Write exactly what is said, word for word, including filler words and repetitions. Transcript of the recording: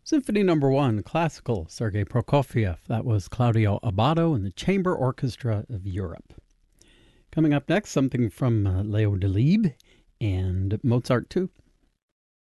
Symphony Number One, classical, Sergei Prokofiev. That was Claudio Abbado and the Chamber Orchestra of Europe. Coming up next, something from uh, Leo Delibes and Mozart too.